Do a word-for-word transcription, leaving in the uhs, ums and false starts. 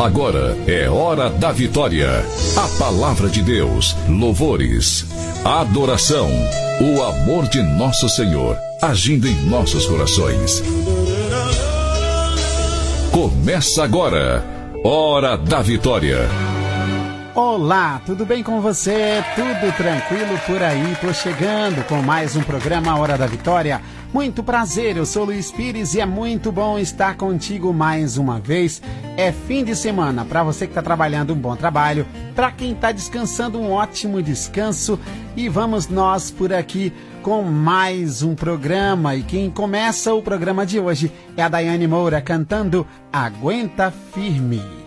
Agora é hora da vitória. A palavra de Deus, louvores, adoração, o amor de nosso Senhor agindo em nossos corações. Começa agora, Hora da Vitória. Olá, tudo bem com você? Tudo tranquilo por aí? Tô chegando com mais um programa Hora da Vitória. Muito prazer, eu sou Luiz Pires e é muito bom estar contigo mais uma vez. É fim de semana, para você que está trabalhando, um bom trabalho, para quem está descansando, um ótimo descanso. E vamos nós por aqui com mais um programa. E quem começa o programa de hoje é a Daiane Moura cantando Aguenta Firme.